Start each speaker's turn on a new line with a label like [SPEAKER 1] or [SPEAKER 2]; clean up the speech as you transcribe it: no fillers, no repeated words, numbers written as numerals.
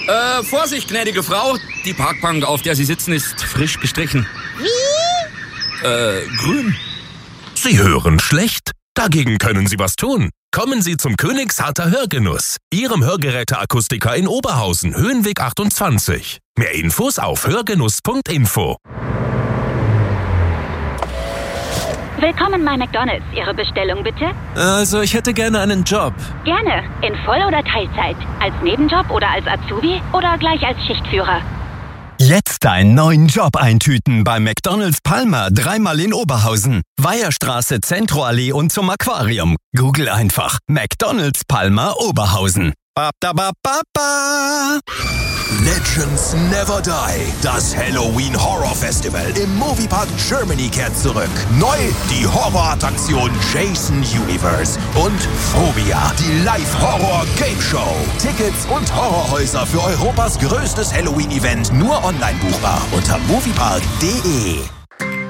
[SPEAKER 1] Vorsicht, gnädige Frau. Die Parkbank, auf der Sie sitzen, ist frisch gestrichen.
[SPEAKER 2] Wie?
[SPEAKER 1] Grün.
[SPEAKER 2] Sie hören schlecht? Dagegen können Sie was tun. Kommen Sie zum Königsharter Hörgenuss, Ihrem Hörgeräteakustiker in Oberhausen, Höhenweg 28. Mehr Infos auf hörgenuss.info.
[SPEAKER 3] Willkommen bei McDonald's. Ihre Bestellung bitte?
[SPEAKER 4] Also, ich hätte gerne einen Job.
[SPEAKER 3] Gerne. In Voll- oder Teilzeit. Als Nebenjob oder als Azubi oder gleich als Schichtführer.
[SPEAKER 5] Jetzt einen neuen Job eintüten bei McDonald's Palmer, 3-mal in Oberhausen. Weiherstraße, Zentroallee und zum Aquarium. Google einfach McDonald's Palmer Oberhausen. Ba, ba, ba, ba, ba.
[SPEAKER 6] Legends Never Die. Das Halloween Horror Festival im Moviepark Germany kehrt zurück. Neu die Horrorattraktion Jason Universe und Phobia, die Live-Horror-Game-Show. Tickets und Horrorhäuser für Europas größtes Halloween-Event nur online buchbar unter moviepark.de.